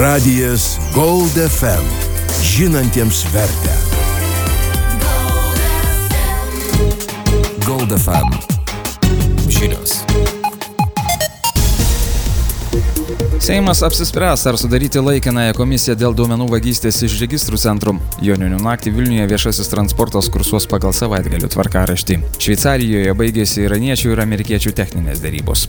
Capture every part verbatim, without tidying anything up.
Radijas Gold F M. Žinantiems vertę. Gold F M. Žinios. Seimas apsispręs, ar sudaryti laikinąją komisiją dėl duomenų vagystės iš registrų centrų. Joninių naktį Vilniuje viešasis transportas kursuos pagal savaitgalių tvarkaraštį. Šveicarijoje baigėsi iraniečių ir amerikiečių techninės derybos.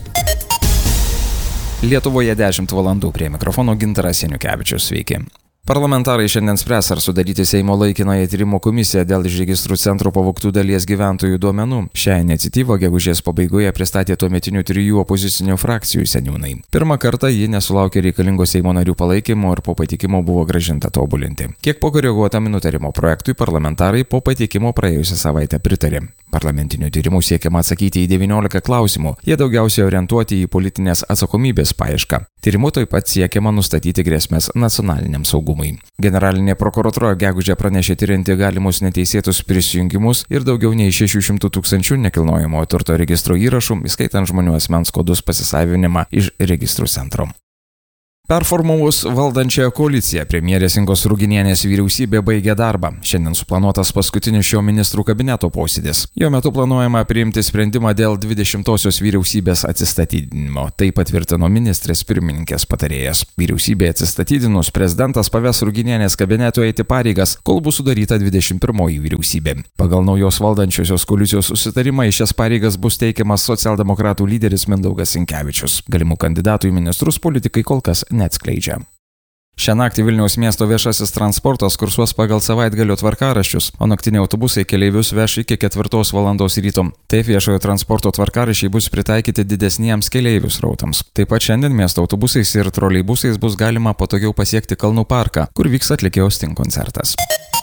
Lietuvoje dešimt valandų, prie mikrofono Gintaras Janiukevičius. Sveiki. Parlamentarai šiandien spręs, ar sudaryti Seimo laikinąją tyrimo komisiją dėl iš registrų centro pavogtų dalies gyventojų duomenų. Šią iniciatyvą gegužės pabaigoje pristatė tuometinių trijų opozicinių frakcijų seniūnai. Pirmą kartą ji nesulaukė reikalingo Seimo narių palaikymo ir po pateikimo buvo grąžinta tobulinti. Kiek pakoreguotam nutarimo projektui parlamentarai po pateikimo praėjusią savaitę pritarė. Parlamentinių tyrimų siekiama atsakyti į devyniolika klausimų. Jie daugiausiai orientuoti į politinės atsakomybės paiešką. Tyrimu taip pat siekiama nustatyti grėsmės nacionaliniam saugumui. Generalinė prokuratūra gegužę pranešė tyrinti galimus neteisėtus prisijungimus ir daugiau nei šešių šimtų tūkstančių nekilnojamojo turto registro įrašų, įskaitant žmonių asmens kodus pasisavinimą iš registrų centro. Performavus valdančiąją koaliciją, premjerės Ingos Ruginienės vyriausybė baigė darbą. Šiandien suplanuotas paskutinis šio ministrų kabineto posėdis. Jo metu planuojama priimti sprendimą dėl dvidešimtosios vyriausybės atsistatydinimo. Tai patvirtino ministrės pirmininkės patarėjas. Vyriausybė atsistatydinus, prezidentas paves Ruginienės kabineto eiti pareigas, kol bus sudaryta dvidešimt pirmoji vyriausybė. Pagal naujos valdančiosios koalicijos susitarimą į šias pareigas bus teikiamas socialdemokratų lyderis Mindaugas Sinkevičius. Galimų kandidatų į ministrus politikai kol kas neatskleidžia. Šią naktį Vilniaus miesto viešasis transportas kursuos pagal savaitgalio tvarkaraščius, o naktiniai autobusai keleivius veš iki ketvirtos valandos ryto. Taip viešojo transporto tvarkaraščiai bus pritaikyti didesniems keleivių srautams. Taip pat šiandien miesto autobusais ir troleibusais bus galima patogiau pasiekti Kalnų parką, kur vyks atlikėjo Sting koncertas.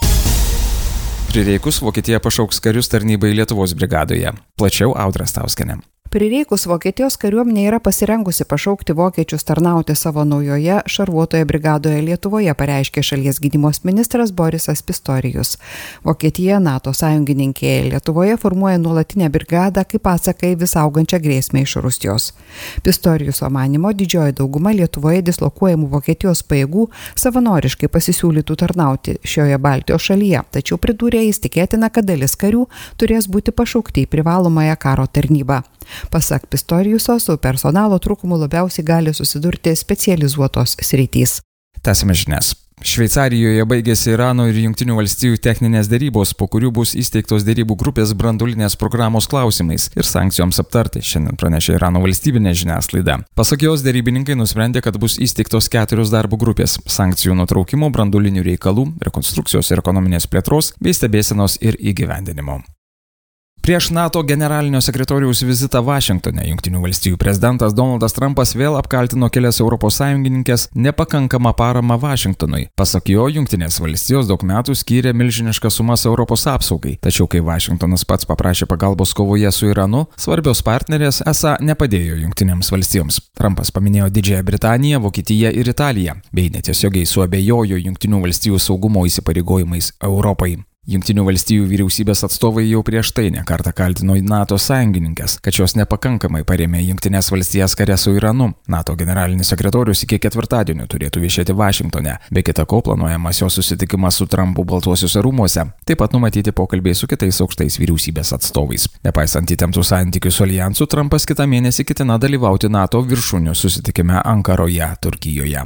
Prireikus Vokietija pašauks karius tarnybai Lietuvos brigadoje. Plačiau Audra Stauskienė. Prireikus Vokietijos kariuomenė yra pasirengusi pašaukti vokiečius tarnauti savo naujoje šarvuotoje brigadoje Lietuvoje, pareiškė šalies gynybos ministras Borisas Pistorijus. Vokietija, NATO sąjungininkė Lietuvoje, formuoja nuolatinę brigadą kaip atsaką į vis augančią grėsmę iš Rusijos. Pistorijuso manymu, didžioji dauguma Lietuvoje dislokuojamų Vokietijos pajėgų savanoriškai pasisiūlytų tarnauti šioje Baltijos šalyje, tačiau pridūrė, jis tikėtina, kad dalis karių turės būti pašaukti į privalomąją karo tarnybą. Pasak Pistorijuso, su personalo trūkumu labiausiai gali susidurti specializuotos sritys. Tęsime žinias. Šveicarijoje baigėsi Irano ir Jungtinių valstijų techninės derybos, po kurių bus įsteigtos derybų grupės branduolinės programos klausimais ir sankcijoms aptarti, šiandien pranešė Irano valstybinė žiniasklaida. Pasak jos, derybininkai nusprendė, kad bus įsteigtos keturios darbo grupės – sankcijų nutraukimo, branduolinių reikalų, rekonstrukcijos ir ekonominės plėtros bei stebėsenos ir įgyvendinimo. Prieš NATO generalinio sekretoriaus vizitą Vašingtone Jungtinių valstijų prezidentas Donaldas Trumpas vėl apkaltino kelias Europos sąjungininkes nepakankamą paramą Vašingtonui. Pasak jo, Jungtinės valstijos daug metų skyrė milžiniškas sumas Europos apsaugai, tačiau kai Vašingtonas pats paprašė pagalbos kovoje su Iranu, svarbios partnerės esą nepadėjo Jungtinėms valstijoms. Trumpas paminėjo Didžiąją Britaniją, Vokietiją ir Italiją, bei netiesiogiai suabejojo Jungtinių valstijų saugumo įsipareigojimais Europai. Jungtinių valstijų vyriausybės atstovai jau prieš tai ne kartą kaltino NATO sąjungininkes, kad šios nepakankamai parėmė Jungtinės valstijas kare su Iranu. NATO generalinis sekretorius iki ketvirtadienio turėtų viešėti Vašingtone, be kita ko planuojamas jo susitikimas su Trumpu Baltuosiuose rūmuose, taip pat numatyti pokalbiai su kitais aukštais vyriausybės atstovais. Nepaisant įtemptų santykių su alijansu, Trumpas kitą mėnesį ketina dalyvauti NATO viršūnių susitikime Ankaroje, Turkijoje.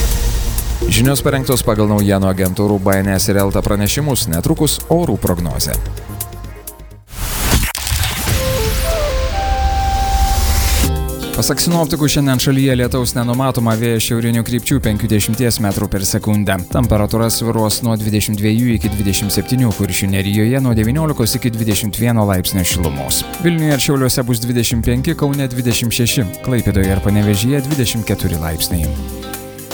Žinios parengtos pagal naujienų agentūrų B N S ir Elta pranešimus, netrukus orų prognozė. Pasak sinoptikų, šiandien šalyje lietaus nenumatoma, vėjas šiaurinių krypčių penkiasdešimt metrų per sekundę. Temperatūra svyruos nuo dvidešimt dviejų iki dvidešimt septynių, Kuršių nerijoje nuo devyniolikos iki dvidešimt vieno laipsnio šilumos. Vilniuje ir Šiauliuose bus dvidešimt penki, Kaune dvidešimt šeši, Klaipėdoje ir Panevėžyje dvidešimt keturi laipsniai.